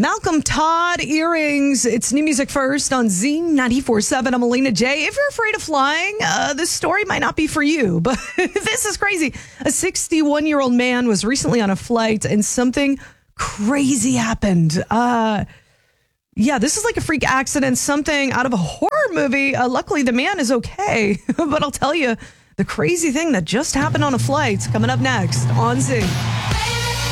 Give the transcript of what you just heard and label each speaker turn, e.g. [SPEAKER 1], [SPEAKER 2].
[SPEAKER 1] Malcolm Todd, Earrings. It's new music first on Z94.7. I'm Alina J. If you're afraid of flying, this story might not be for you, but this is crazy. A 61-year-old man was recently on a flight and something crazy happened. This is like a freak accident, something out of a horror movie. Luckily, the man is okay, but I'll tell you the crazy thing that just happened on a flight coming up next on Z.